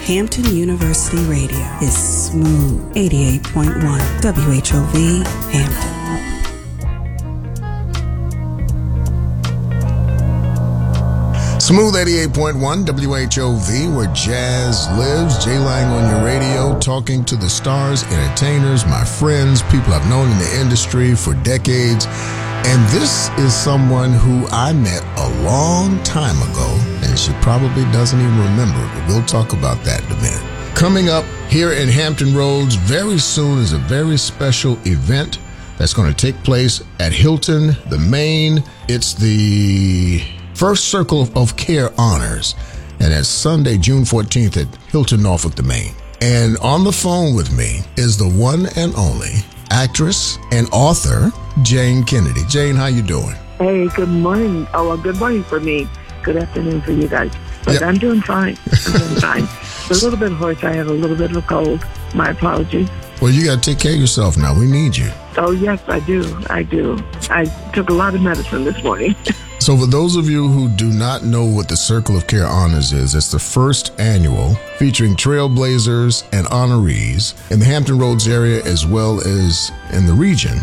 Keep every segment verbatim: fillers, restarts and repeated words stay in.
Hampton University Radio is Smooth eighty-eight point one W H O V Hampton. Smooth eighty-eight point one W H O V, where jazz lives. Jay Lang on your radio, talking to the stars, entertainers, my friends, people I've known in the industry for decades. And this is someone who I met a long time ago, and she probably doesn't even remember, but we'll talk about that in a minute. Coming up here in Hampton Roads very soon is a very special event that's going to take place at Hilton, the Main. It's the First Circle of Care Honors, and it's Sunday, June fourteenth at Hilton, Norfolk, the Main. And on the phone with me is the one and only actress and author, Jane Kennedy. Jane, how you doing? Hey, good morning. Oh, well, good morning for me. Good afternoon for you guys. But yep. I'm doing fine. I'm doing fine. A little bit hoarse. I have a little bit of a cold. My apologies. Well, you got to take care of yourself now. We need you. Oh, yes, I do. I do. I took a lot of medicine this morning. So for those of you who do not know what the Circle of Care Honors is, it's the first annual featuring trailblazers and honorees in the Hampton Roads area as well as in the region,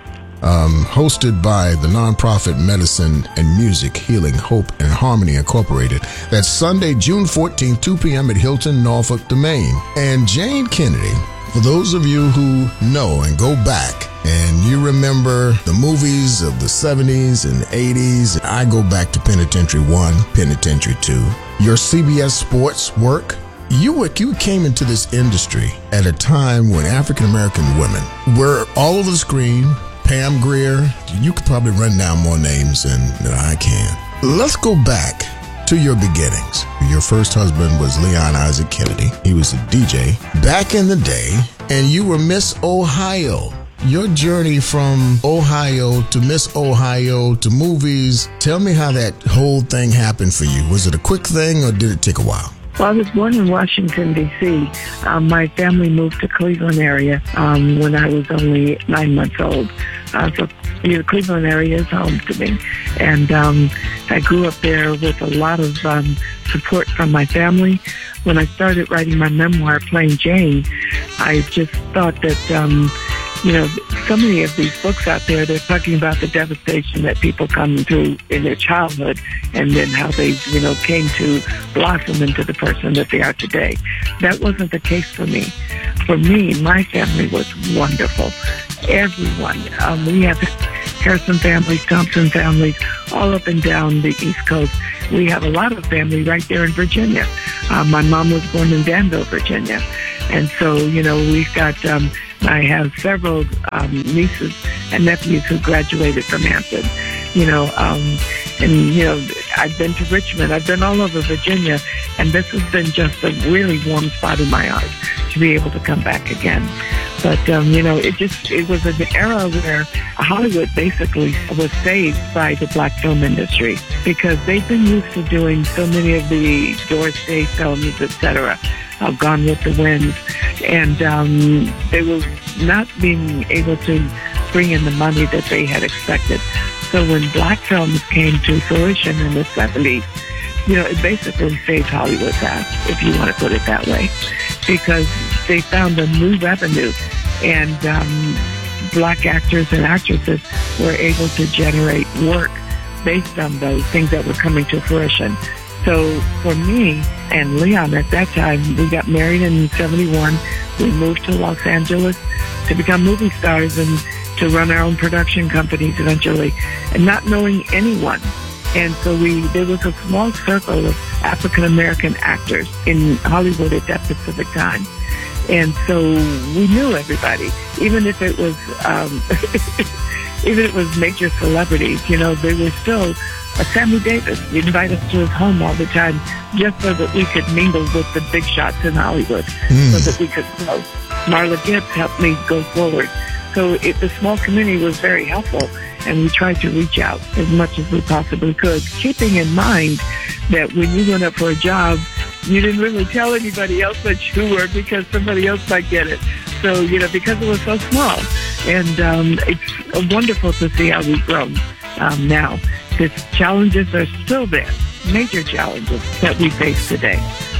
um, hosted by the nonprofit Medicine and Music Healing Hope and Harmony Incorporated. That's Sunday, June fourteenth, two p.m. at Hilton, Norfolk, the Main. And Jane Kennedy, for those of you who know and go back, and you remember the movies of the seventies and eighties. I go back to Penitentiary one, Penitentiary two. Your C B S Sports work. You were, you came into this industry at a time when African-American women were all over the screen. Pam Grier. You could probably run down more names than, than I can. Let's go back to your beginnings. Your first husband was Leon Isaac Kennedy. He was a D J back in the day, and you were Miss Ohio. Your journey from Ohio to Miss Ohio to movies, tell me how that whole thing happened for you. Was it a quick thing or did it take a while? Well, I was born in Washington, D C Um, my family moved to Cleveland area um, when I was only nine months old. Uh, so you know, the Cleveland area is home to me. And um, I grew up there with a lot of um, support from my family. When I started writing my memoir, Plain Jane, I just thought that, um, you know, so many of these books out there, they're talking about the devastation that people come through in their childhood and then how they, you know, came to blossom into the person that they are today. That wasn't the case for me. For me, my family was wonderful. Everyone. Um, we have Harrison families, Thompson families, all up and down the East Coast. We have a lot of family right there in Virginia. Uh, my mom was born in Danville, Virginia. And so, you know, we've got... Um, I have several um, nieces and nephews who graduated from Hampton, you know, um, and, you know, I've been to Richmond. I've been all over Virginia, and this has been just a really warm spot in my heart to be able to come back again. But, um, you know, it just, it was an era where Hollywood basically was saved by the black film industry because they've been used to doing so many of the Doris Day films, et cetera, uh, Gone with the Wind. And um, they were not being able to bring in the money that they had expected. So when black films came to fruition in the seventies, you know, it basically saved Hollywood's ass, if you want to put it that way, because they found a new revenue, and um, black actors and actresses were able to generate work based on those things that were coming to fruition. So for me and Leon at that time, we got married in seventy-one. We moved to Los Angeles to become movie stars and to run our own production companies eventually, and not knowing anyone. And so we there was a small circle of African-American actors in Hollywood at that specific time. And so we knew everybody, even if it was um, even if it was major celebrities, you know, they were still... Uh, Sammy Davis, he'd invite us to his home all the time just so that we could mingle with the big shots in Hollywood, mm. so that we could grow. Marla Gibbs helped me go forward. So it, the small community was very helpful, and we tried to reach out as much as we possibly could, keeping in mind that when you went up for a job, you didn't really tell anybody else that you were because somebody else might get it. So, you know, because it was so small. And um, it's wonderful to see how we've grown um, now. The challenges are still there, major challenges that we face today.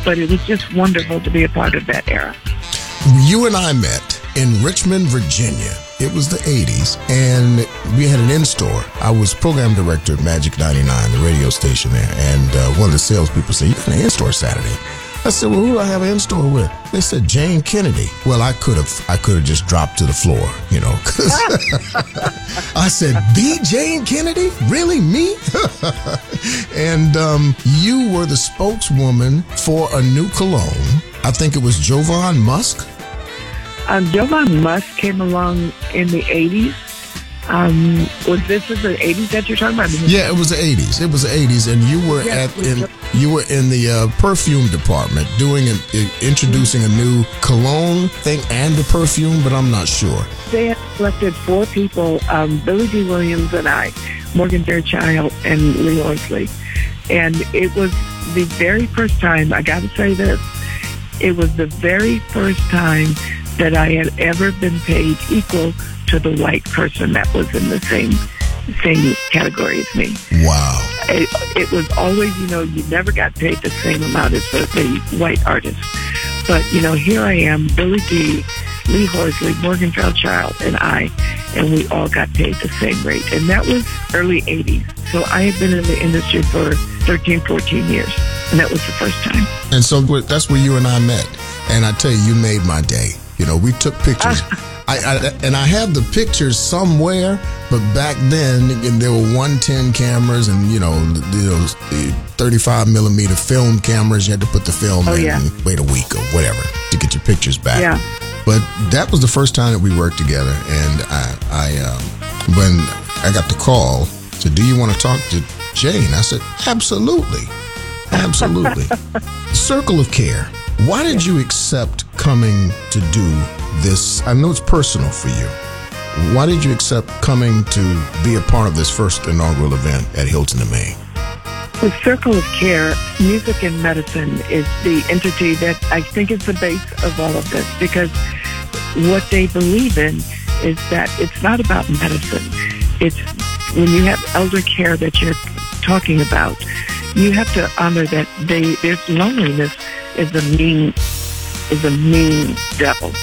but it was just wonderful to be a part of that era. You and I met in Richmond, Virginia. It was the eighties, and we had an in-store. I was program director at Magic ninety-nine, the radio station there, and uh, one of the salespeople said, "You got an in-store Saturday?" I said, "Well, who do I have an in-store with?" They said, "Jane Kennedy." Well, I could have I could have just dropped to the floor, you know, because I said, "The Jane Kennedy? Really, me?" And um, you were the spokeswoman for a new cologne. I think it was Jovan Musk. Um, Jovan Musk came along in the eighties. Um, was this in the eighties that you're talking about? Yeah, it was the eighties. It was the eighties, and you were yes, at in you were in the uh, perfume department doing an, uh, introducing a new cologne thing and the perfume, but I'm not sure. They had selected four people: um, Billy D. Williams and I, Morgan Fairchild, and Lee Horsley. And it was the very first time. I got to say this: it was the very first time that I had ever been paid equal to the white person that was in the same same category as me. Wow. It, it was always, you know, you never got paid the same amount as the, the white artist. But, you know, here I am, Billy D., Lee Horsley, Morgan Fairchild, and I, and we all got paid the same rate. And that was early eighties. So I had been in the industry for thirteen, fourteen years, and that was the first time. And so that's where you and I met. And I tell you, you made my day. You know, we took pictures. I, I, and I have the pictures somewhere, but back then and there were one ten cameras and, you know, you know, thirty-five millimeter film cameras. You had to put the film oh, in yeah. and wait a week or whatever to get your pictures back. Yeah. But that was the first time that we worked together. And I, I um, when I got the call, said, "Do you want to talk to Jane?" I said, "Absolutely. Absolutely." Circle of Care. Why did you accept coming to do this? I know it's personal for you. Why did you accept coming to be a part of this first inaugural event at Hilton in Maine? The Circle of Care, Music and Medicine, is the entity that I think is the base of all of this, because what they believe in is that it's not about medicine. It's when you have elder care that you're talking about, you have to honor that they, there's loneliness is a mean is a mean devil,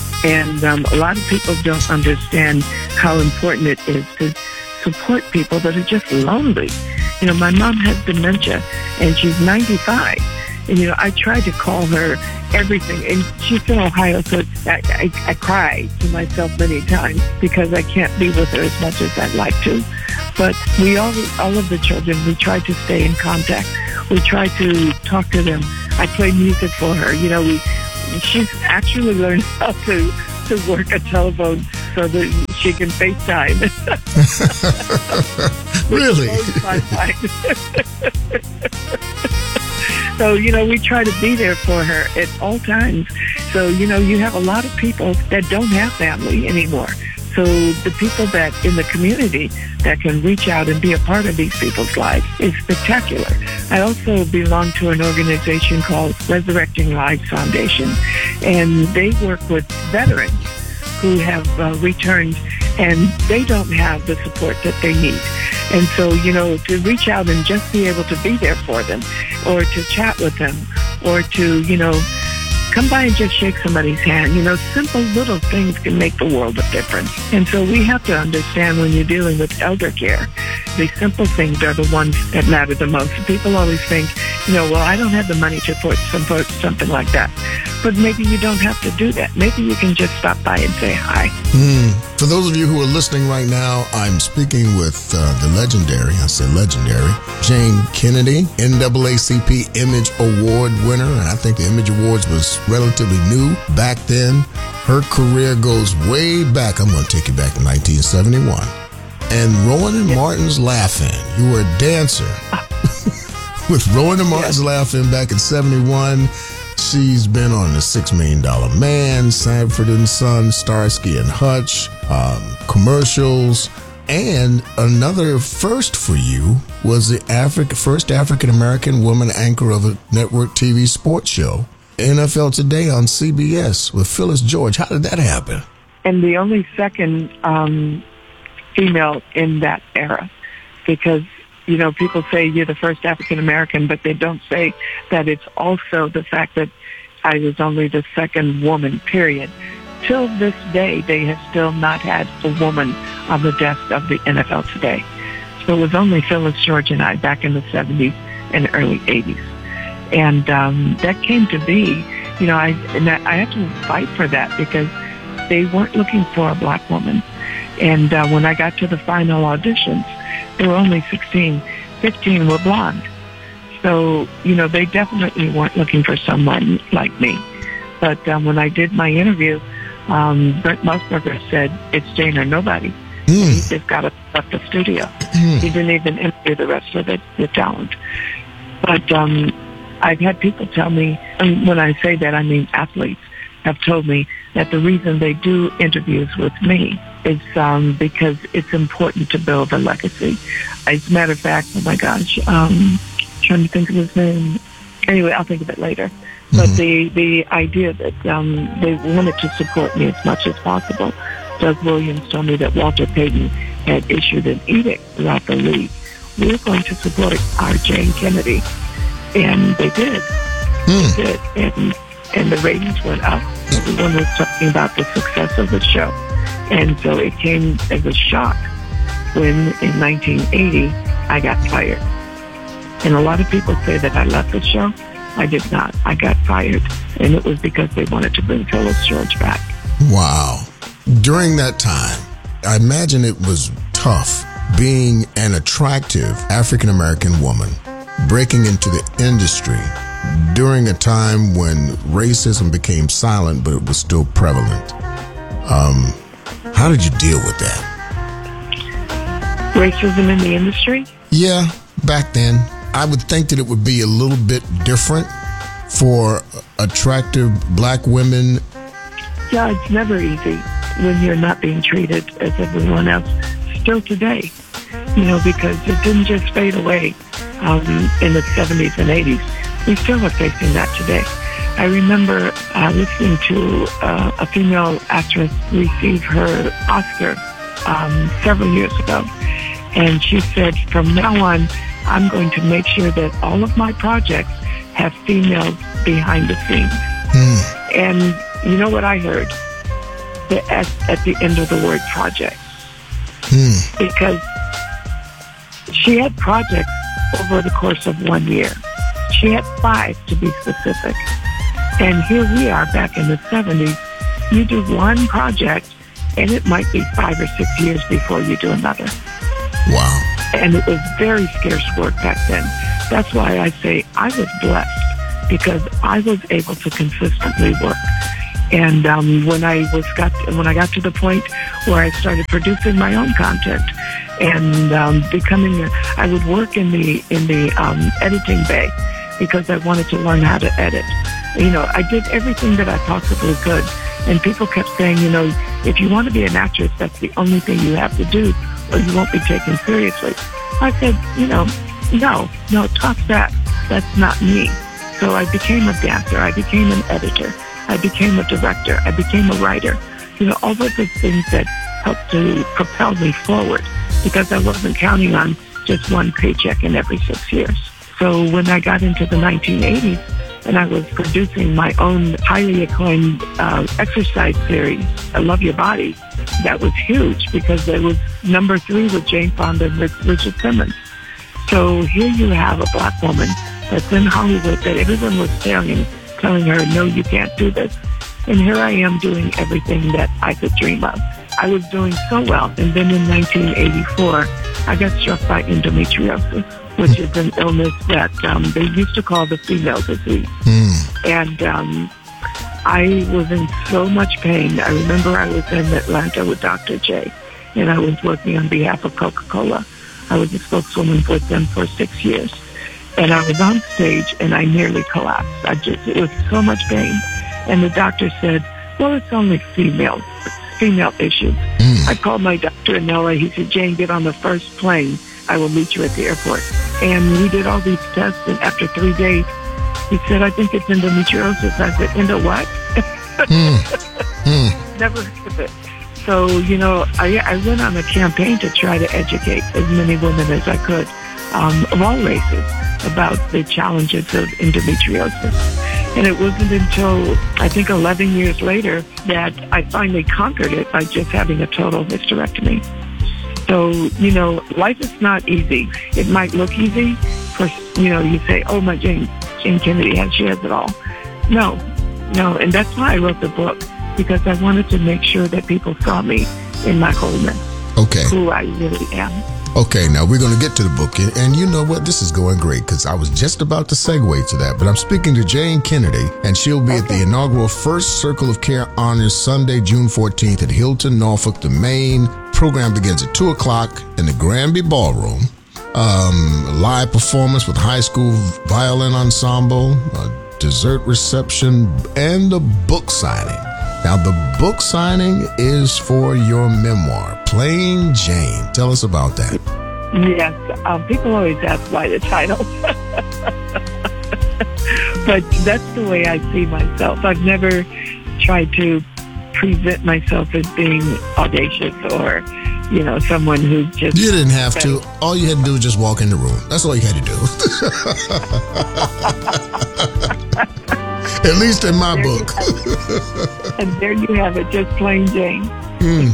and um, a lot of people don't understand how important it is to support people that are just lonely. You know, my mom has dementia, and she's ninety-five, and you know, I tried to call her everything, and she's in Ohio, so I, I, I cry to myself many times because I can't be with her as much as I'd like to. But we all, all of the children, we try to stay in contact. We try to talk to them. I play music for her. You know, we she's actually learned how to, to work a telephone so that she can FaceTime. Really? So, you know, we try to be there for her at all times. So, you know, you have a lot of people that don't have family anymore. So the people that in the community that can reach out and be a part of these people's lives is spectacular. I also belong to an organization called Resurrecting Lives Foundation, and they work with veterans who have uh, returned, and they don't have the support that they need. And so, you know, to reach out and just be able to be there for them, or to chat with them, or to, you know, come by and just shake somebody's hand. You know, simple little things can make the world of difference. And so we have to understand when you're dealing with elder care, the simple things are the ones that matter the most. People always think, you know, well, I don't have the money to support something like that. But maybe you don't have to do that. Maybe you can just stop by and say hi. Mm. For those of you who are listening right now, I'm speaking with uh, the legendary, I said legendary, Jane Kennedy, N double A C P Image Award winner. And I think the Image Awards was relatively new back then. Her career goes way back. I'm going to take you back to nineteen seventy-one. And Rowan and Martin's Laugh-In. You were a dancer with Rowan and Martin's yes. Laugh-In back in seventy-one. She's been on The Six Million Dollar Man, Sanford and Son, Starsky and Hutch, um, commercials, and another first for you was the Afri- first African-American woman anchor of a network T V sports show, N F L Today on C B S with Phyllis George. How did that happen? And the only second um, female in that era, because you know, people say you're the first African American, but they don't say that it's also the fact that I was only the second woman, period. Till this day, they have still not had a woman on the desk of the N F L today. So it was only Phyllis George and I back in the seventies and early eighties. And um, that came to be, you know, I, and I had to fight for that because they weren't looking for a black woman. And uh, when I got to the final auditions, there were only sixteen, fifteen were blonde. So, you know, they definitely weren't looking for someone like me. But um, when I did my interview, um, Brent Musburger said, it's Jane or nobody. Mm. He just got up left the studio. Mm. He didn't even interview the rest of the, the talent. But um, I've had people tell me, and when I say that, I mean athletes, have told me that the reason they do interviews with me is um, because it's important to build a legacy. As a matter of fact, oh my gosh, um, trying to think of his name. Anyway, I'll think of it later. Mm-hmm. But the, the idea that um, they wanted to support me as much as possible. Doug Williams told me that Walter Payton had issued an edict throughout the league. We're going to support our Jane Kennedy. And they did. Mm. They did. And, and the ratings went up. Everyone was talking about the success of the show. And so it came as a shock when in nineteen eighty I got fired. And a lot of people say that I left the show. I did not. I got fired. And it was because they wanted to bring Phyllis George back. Wow. During that time, I imagine it was tough being an attractive African-American woman breaking into the industry during a time when racism became silent, but it was still prevalent. Um, how did you deal with that? Racism in the industry? Yeah, back then. I would think that it would be a little bit different for attractive black women. Yeah, it's never easy when you're not being treated as everyone else. Still today, you know, because it didn't just fade away um, in the seventies and eighties. We still are facing that today. I remember uh, listening to uh, a female actress receive her Oscar um, several years ago. And she said, from now on, I'm going to make sure that all of my projects have females behind the scenes. Mm. And you know what I heard? The S at the end of the word project. Mm. Because she had projects over the course of one year. She had five, to be specific. And here we are back in the seventies. You do one project, and it might be five or six years before you do another. Wow. And it was very scarce work back then. That's why I say I was blessed, because I was able to consistently work. And um, when I was got when I got to the point where I started producing my own content and um, becoming, a, I would work in the in the um, editing bay because I wanted to learn how to edit. You know, I did everything that I possibly could, and people kept saying, you know, if you want to be an actress, that's the only thing you have to do, or you won't be taken seriously. I said, you know, no, no, talk that. That's not me. So I became a dancer. I became an editor. I became a director. I became a writer. You know, all of the things that helped to propel me forward, because I wasn't counting on just one paycheck in every six years. So when I got into the nineteen eighties and I was producing my own highly acclaimed uh, exercise series, I Love Your Body, that was huge because it was number three with Jane Fonda and Richard Simmons. So here you have a black woman that's in Hollywood that everyone was telling, telling her, no, you can't do this. And here I am doing everything that I could dream of. I was doing so well. And then in nineteen eighty-four, I got struck by endometriosis, which is an illness that um, they used to call the female disease. Mm. And um, I was in so much pain. I remember I was in Atlanta with Doctor J, and I was working on behalf of Coca-Cola. I was a spokeswoman with them for six years. And I was on stage, and I nearly collapsed. I just, it was so much pain. And the doctor said, well, it's only female, female issues. Mm. I called my doctor in L A. He said, Jane, get on the first plane. I will meet you at the airport. And we did all these tests, and after three days, he said, I think it's endometriosis. I said, endo what? mm. Mm. Never heard of it. So, you know, I, I went on a campaign to try to educate as many women as I could. um, of all races about the challenges of endometriosis. And it wasn't until, I think, eleven years later that I finally conquered it by just having a total hysterectomy. So, you know, life is not easy. It might look easy. For, you know, you say, oh, my Jane, Jane Kennedy, has she has it all. No, no. And that's why I wrote the book, because I wanted to make sure that people saw me in my wholeness. Okay. Who I really am. Okay, now we're going to get to the book. And, and you know what? This is going great because I was just about to segue to that. But I'm speaking to Jane Kennedy, and she'll be okay. at the inaugural First Circle of Care Honors Sunday, June fourteenth at Hilton, Norfolk, the Maine. Program begins at two o'clock in the Granby Ballroom. Um, live performance with high school violin ensemble, a dessert reception, and a book signing. Now, the book signing is for your memoir, Plain Jane. Tell us about that. Yes. Um, people always ask why the title. But that's the way I see myself. I've never tried to present myself as being audacious or, you know, someone who just... You didn't have to. All you had to do was just walk in the room. That's all you had to do. At least in my there book. And there you have it, just Plain Jane. Mm.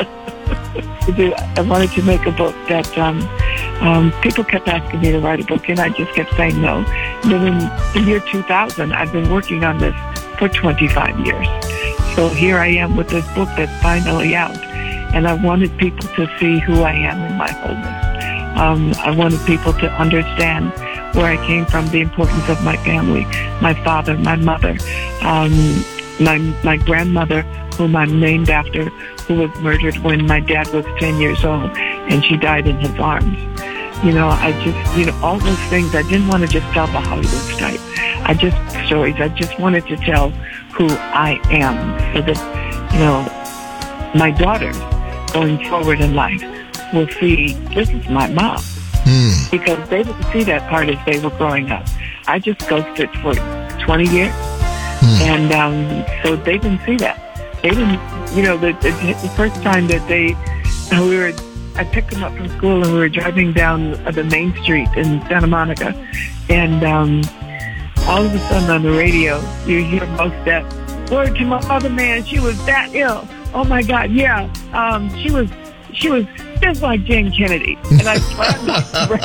I wanted to make a book that um, um, people kept asking me to write a book, and I just kept saying no. Then in the year two thousand, I've been working on this for twenty-five years. So here I am with this book that's finally out, and I wanted people to see who I am in my wholeness. Um, I wanted people to understand where I came from, the importance of my family, my father, my mother, um, my my grandmother, whom I'm named after, who was murdered when my dad was ten years old, and she died in his arms. You know, I just, you know, all those things. I didn't want to just tell the Hollywood type. I just stories. I just wanted to tell who I am, so that, you know, my daughters going forward in life will see this is my mom. Hmm. Because they didn't see that part as they were growing up. I just ghosted for twenty years, hmm. and um, so they didn't see that. They didn't, you know, the, the, the first time that they, we were, I picked them up from school and we were driving down the main street in Santa Monica, and um, all of a sudden on the radio, you hear Mos Def, word to my mother, man, she was that ill. Oh my God, yeah, um, she was, she was just like Jane Kennedy. And I slammed my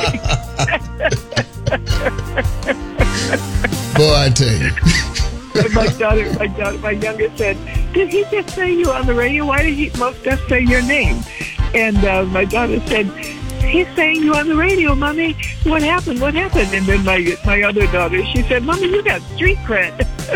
brakes. Boy, I tell you. my daughter, my daughter, my youngest said, did he just say you on the radio? Why did he Mos Def say your name? And uh, my daughter said, he's saying you on the radio, Mommy. What happened? What happened? And then my my other daughter, she said, Mommy, you got street cred.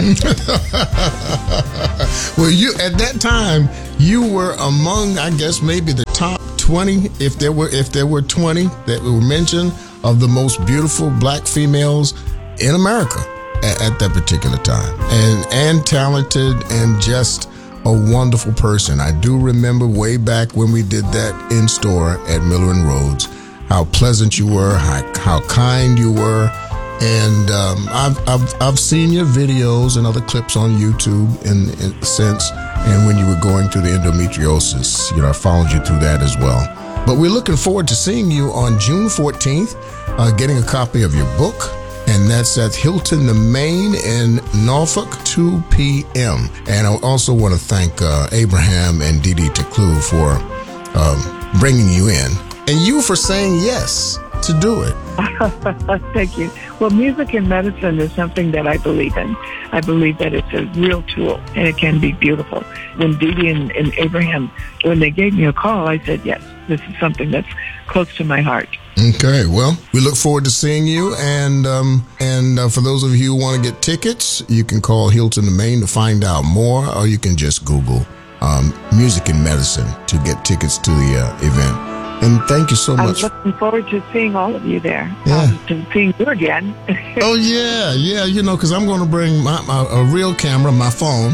Well, you at that time, you were among, I guess, maybe the top twenty, if there were if there were twenty that were mentioned, of the most beautiful black females in America at, at that particular time, and and talented and just a wonderful person. I do remember way back when we did that in store at Miller and Rhodes, how pleasant you were, how, how kind you were. And um, I've, I've I've seen your videos and other clips on YouTube in, in since, and when you were going through the endometriosis, you know, I followed you through that as well. But we're looking forward to seeing you on June fourteenth, uh, getting a copy of your book, and that's at Hilton, the Maine in Norfolk, two p.m. And I also want to thank uh, Abraham and Dee Dee Teclou for um, bringing you in, and you for saying yes to do it. Thank you. Well, music and medicine is something that I believe in. I believe that it's a real tool, and it can be beautiful. When Dee Dee and, and Abraham, when they gave me a call, I said, yes, this is something that's close to my heart. Okay, well, we look forward to seeing you, and um, and uh, for those of you who want to get tickets, you can call Hilton, the Maine to find out more, or you can just Google um, music and medicine to get tickets to the uh, event. And thank you so much. I'm looking forward to seeing all of you there. Yeah. Um, to seeing you again. Oh, yeah, yeah, you know, because I'm going to bring my, my a real camera, my phone,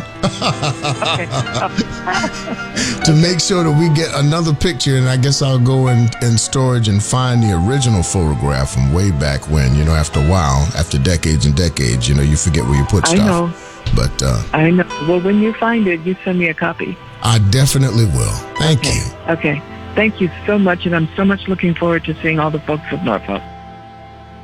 to make sure that we get another picture. And I guess I'll go in, in storage and find the original photograph from way back when, you know, after a while, after decades and decades, you know, you forget where you put stuff. I know. But, uh, I know. Well, when you find it, you send me a copy. I definitely will. Thank okay. you. Okay. Thank you so much, and I'm so much looking forward to seeing all the folks of Norfolk.